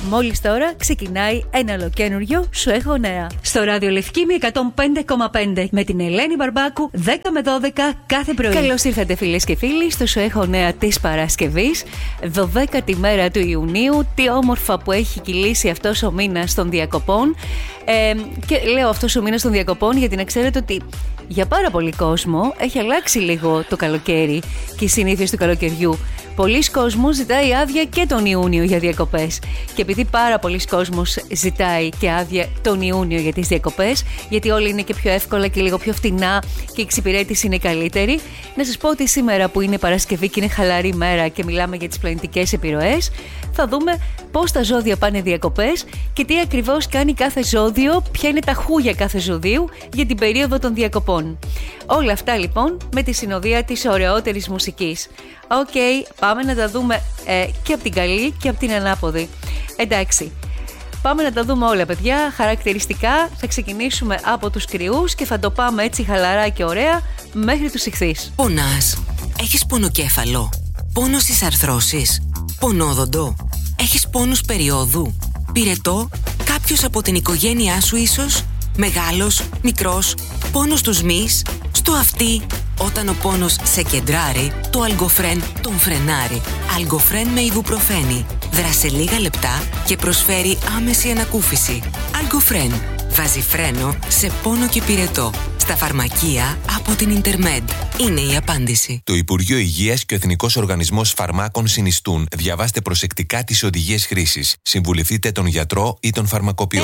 Μόλις τώρα ξεκινάει ένα ολοκένουργιο Σου έχω νέα. Στο ράδιο Λευκή με 105,5 με την Ελένη Μπαρμπάκου 10 με 12 κάθε πρωί. Καλώς ήρθατε φίλες και φίλοι στο Σου έχω νέα της Παρασκευής, 12η μέρα του Ιουνίου. Τι όμορφα που έχει κυλήσει αυτός ο μήνας των διακοπών. Και λέω αυτός ο μήνας των διακοπών γιατί να ξέρετε ότι για πάρα πολύ κόσμο έχει αλλάξει λίγο το καλοκαίρι και οι συνήθειες του καλοκαιριού. Πολλοί κόσμος ζητάει άδεια και τον Ιούνιο για διακοπές. Και επειδή πάρα πολλοί κόσμος ζητάει και άδεια τον Ιούνιο για τις διακοπές, γιατί όλοι είναι και πιο εύκολα και λίγο πιο φτηνά και η εξυπηρέτηση είναι καλύτερη, να σας πω ότι σήμερα που είναι Παρασκευή και είναι χαλαρή μέρα και μιλάμε για τις πλανητικές επιρροές, θα δούμε πώς τα ζώδια πάνε διακοπές και τι ακριβώς κάνει κάθε ζώδιο, ποια είναι τα χούγια κάθε ζωδίου για την περίοδο των διακοπών. Όλα αυτά λοιπόν με τη συνοδεία της ωραιότερης μουσικής. Πάμε να τα δούμε και από την καλή και από την ανάποδη. Εντάξει, πάμε να τα δούμε όλα παιδιά, χαρακτηριστικά. Θα ξεκινήσουμε από τους Κρυούς και θα το πάμε έτσι χαλαρά και ωραία μέχρι τους Ιχθύς. Πονάς, έχεις πονοκέφαλο, πόνο στις αρθρώσεις, πονόδοντο, έχεις πόνους περιόδου, πυρετό, κάποιος από την οικογένειά σου ίσως, μεγάλος, μικρός, πόνος στους μυς, στο αυτί. Όταν ο πόνος σε κεντράρει, το Αλγκοφρέν τον φρενάρει. Αλγκοφρέν με Ιβουπροφένη. Δράσε λίγα λεπτά και προσφέρει άμεση ανακούφιση. Αλγκοφρέν βάζει φρένο σε πόνο και πυρετό. Στα φαρμακεία από την Ιντερμέντ. Είναι η απάντηση. Το Υπουργείο Υγείας και ο Εθνικός Οργανισμός Φαρμάκων συνιστούν. Διαβάστε προσεκτικά τις οδηγίες χρήσης. Συμβουλευτείτε τον γιατρό ή τον φαρμακοποιό.